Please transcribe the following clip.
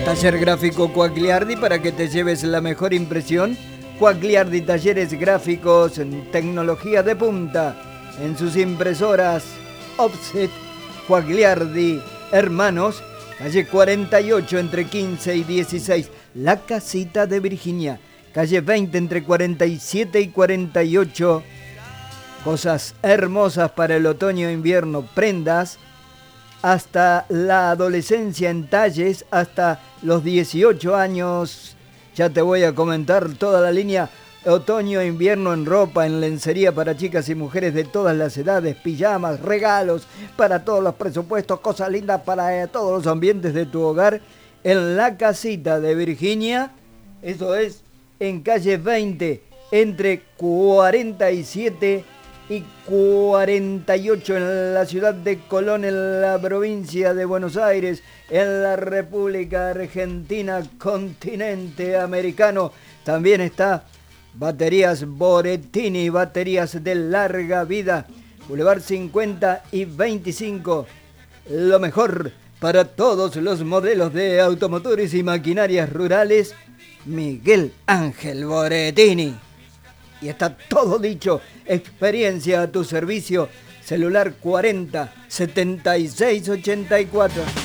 Taller gráfico Quagliardi para que te lleves la mejor impresión. Quagliardi Talleres Gráficos en tecnología de punta. En sus impresoras Offset, Quagliardi Hermanos, calle 48 entre 15 y 16. La Casita de Virginia, calle 20 entre 47 y 48. Cosas hermosas para el otoño e invierno, prendas hasta la adolescencia en talles, hasta los 18 años. Ya te voy a comentar toda la línea otoño e invierno en ropa, en lencería para chicas y mujeres de todas las edades, pijamas, regalos para todos los presupuestos, cosas lindas para todos los ambientes de tu hogar. En la Casita de Virginia, eso es en calle 20 entre 47 y 48 en la ciudad de Colón, en la provincia de Buenos Aires, en la República Argentina, continente americano. También está Baterías Boretini, baterías de larga vida, Boulevard 50 y 25. Lo mejor para todos los modelos de automotores y maquinarias rurales, Miguel Ángel Boretini. Y está todo dicho. Experiencia a tu servicio. Celular 40 76 84.